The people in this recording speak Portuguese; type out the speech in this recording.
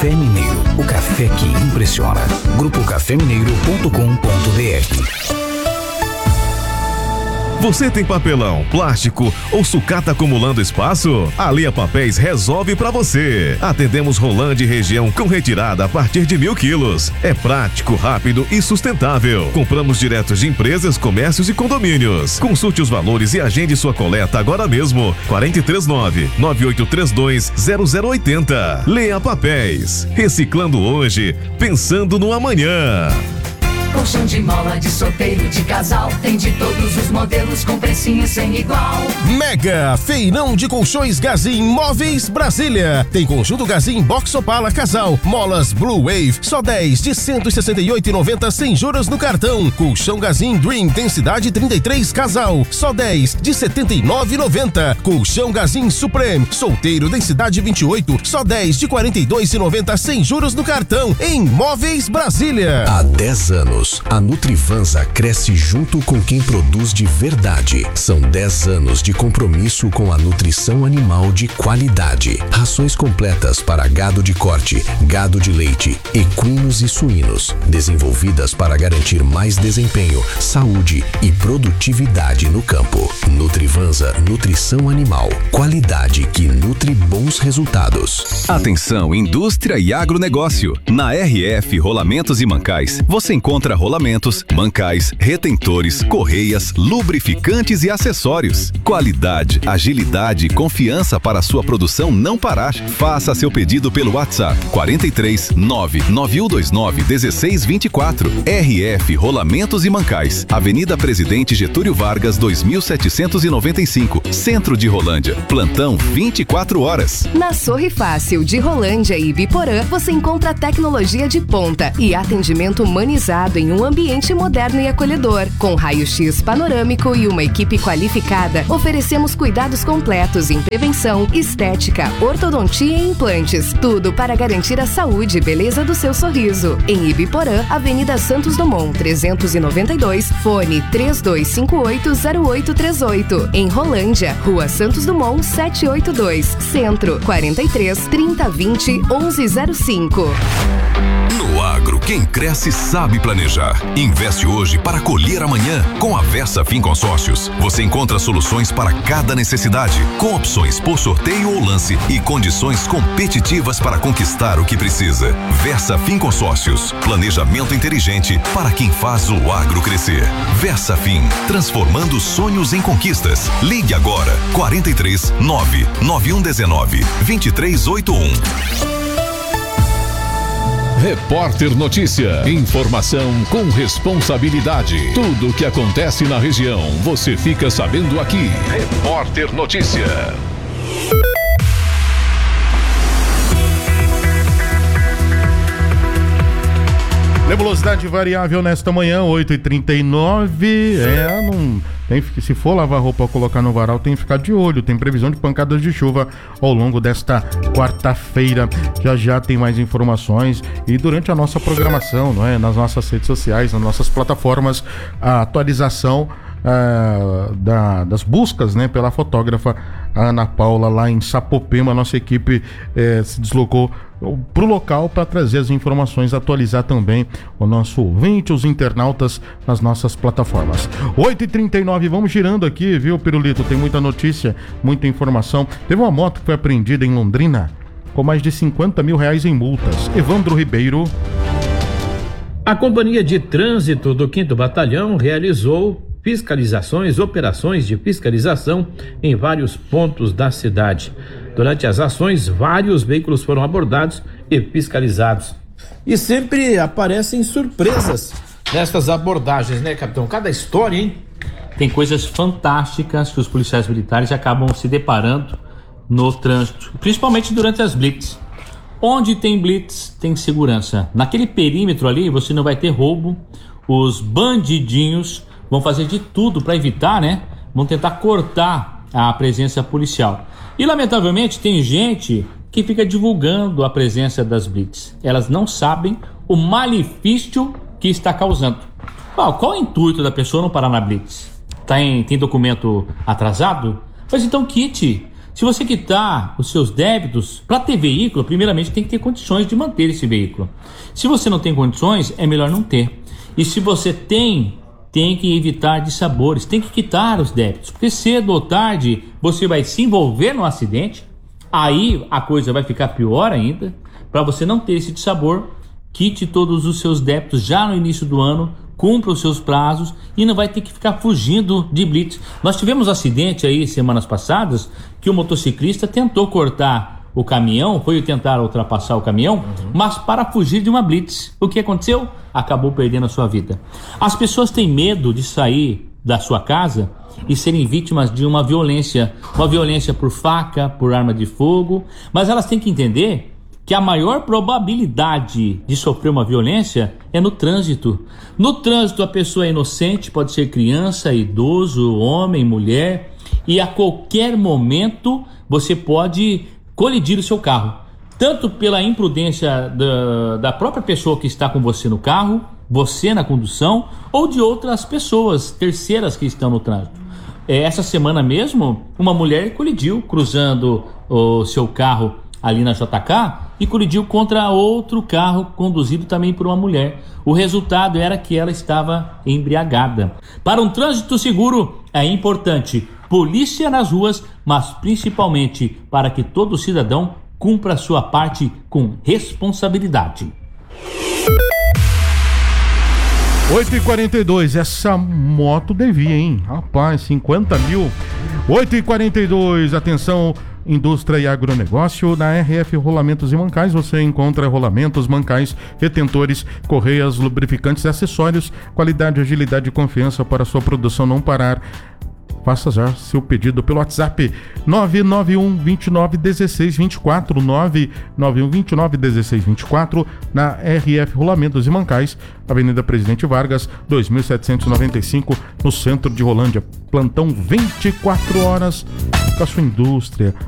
Café Mineiro, o café que impressiona. grupocafemineiro.com.br. Você tem papelão, plástico ou sucata acumulando espaço? A Lea Papéis resolve pra você. Atendemos Rolândia e região com retirada a partir de 1.000 quilos. É prático, rápido e sustentável. Compramos direto de empresas, comércios e condomínios. Consulte os valores e agende sua coleta agora mesmo. 439-9832-0080. Lea Papéis. Reciclando hoje, pensando no amanhã. Colchão de mola, de solteiro, de casal, tem de todos os modelos com precinho sem igual. Mega Feirão de Colchões Gazin Móveis Brasília. Tem conjunto Gazin Box Opala Casal, molas Blue Wave, só 10 de 168,90 sem juros no cartão. Colchão Gazin Dream Densidade 33 Casal, só 10 de 79,90. Colchão Gazin Supreme Solteiro Densidade 28, só 10 de 42,90 sem juros no cartão. Em Móveis Brasília. Há 10 anos. A Nutrivansa cresce junto com quem produz de verdade. São 10 anos de compromisso com a nutrição animal de qualidade. Rações completas para gado de corte, gado de leite, equinos e suínos. Desenvolvidas para garantir mais desempenho, saúde e produtividade no campo. Nutrivansa Nutrição Animal. Qualidade que nutre bons resultados. Atenção, indústria e agronegócio. Na RF Rolamentos e Mancais, você encontra rolamentos, mancais, retentores, correias, lubrificantes e acessórios. Qualidade, agilidade e confiança para a sua produção não parar. Faça seu pedido pelo WhatsApp 43 99129 1624. RF Rolamentos e Mancais, Avenida Presidente Getúlio Vargas 2795, Centro de Rolândia. Plantão 24 horas. Na Sorri Fácil de Rolândia e Ibiporã, você encontra tecnologia de ponta e atendimento humanizado em um ambiente moderno e acolhedor. Com raio-x panorâmico e uma equipe qualificada, oferecemos cuidados completos em prevenção, estética, ortodontia e implantes. Tudo para garantir a saúde e beleza do seu sorriso. Em Ibiporã, Avenida Santos Dumont, 392, fone 3258-0838. Em Rolândia, Rua Santos Dumont, 782, Centro, 43 3020 1105. No agro, quem cresce sabe planejar. Investe hoje para colher amanhã. Com a VersaFin Consórcios, você encontra soluções para cada necessidade, com opções por sorteio ou lance e condições competitivas para conquistar o que precisa. VersaFin Consórcios, planejamento inteligente para quem faz o agro crescer. VersaFin, transformando sonhos em conquistas. Ligue agora, 43 99119 2381. Repórter Notícia. Informação com responsabilidade. Tudo o que acontece na região, você fica sabendo aqui. Repórter Notícia. Nebulosidade variável nesta manhã, 8h39. Se for lavar roupa ou colocar no varal, tem que ficar de olho. Tem previsão de pancadas de chuva ao longo desta quarta-feira. Já tem mais informações. E durante a nossa programação, não é? Nas nossas redes sociais, nas nossas plataformas, a atualização das buscas, né, pela fotógrafa Ana Paula lá em Sapopema. Nossa equipe se deslocou para o local para trazer as informações, atualizar também o nosso ouvinte, os internautas nas nossas plataformas. 8h39, vamos girando aqui, viu, Pirulito? Tem muita notícia, muita informação. Teve uma moto que foi apreendida em Londrina com mais de R$50 mil em multas. Evandro Ribeiro. A Companhia de Trânsito do 5º Batalhão realizou operações de fiscalização em vários pontos da cidade. Durante as ações, vários veículos foram abordados e fiscalizados. E sempre aparecem surpresas nessas abordagens, né, capitão? Cada história, hein? Tem coisas fantásticas que os policiais militares acabam se deparando no trânsito, principalmente durante as blitz. Onde tem blitz, tem segurança. Naquele perímetro ali, você não vai ter roubo. Os bandidinhos vão fazer de tudo para evitar, né? Vão tentar cortar a presença policial. E, lamentavelmente, tem gente que fica divulgando a presença das blitz. Elas não sabem o malefício que está causando. Qual é o intuito da pessoa não parar na blitz? Tem documento atrasado? Pois então quite. Se você quitar os seus débitos, para ter veículo, primeiramente tem que ter condições de manter esse veículo. Se você não tem condições, é melhor não ter. E se você tem que evitar dissabores, tem que quitar os débitos, porque cedo ou tarde você vai se envolver num acidente, aí a coisa vai ficar pior ainda. Para você não ter esse dissabor, quite todos os seus débitos já no início do ano, cumpra os seus prazos e não vai ter que ficar fugindo de blitz. Nós tivemos um acidente aí semanas passadas que o motociclista tentou cortar o caminhão, foi tentar ultrapassar o caminhão, mas para fugir de uma blitz. O que aconteceu? Acabou perdendo a sua vida. As pessoas têm medo de sair da sua casa e serem vítimas de uma violência por faca, por arma de fogo, mas elas têm que entender que a maior probabilidade de sofrer uma violência é no trânsito. No trânsito, a pessoa é inocente, pode ser criança, idoso, homem, mulher, e a qualquer momento você pode colidir o seu carro, tanto pela imprudência da própria pessoa que está com você no carro, você na condução, ou de outras pessoas terceiras que estão no trânsito. Essa semana mesmo, uma mulher colidiu cruzando o seu carro ali na JK e colidiu contra outro carro conduzido também por uma mulher. O resultado era que ela estava embriagada. Para um trânsito seguro é importante polícia nas ruas, mas principalmente para que todo cidadão cumpra a sua parte com responsabilidade. 8h42, essa moto devia, hein? Rapaz, 50 mil. 8h42, atenção, indústria e agronegócio. Na RF Rolamentos e Mancais você encontra rolamentos, mancais, retentores, correias, lubrificantes e acessórios. Qualidade, agilidade e confiança para sua produção não parar. Faça já seu pedido pelo WhatsApp 991 29 16 24, 991 29 16 24, na RF Rolamentos e Mancais, Avenida Presidente Vargas, 2795, no centro de Rolândia. Plantão 24 horas com a sua indústria,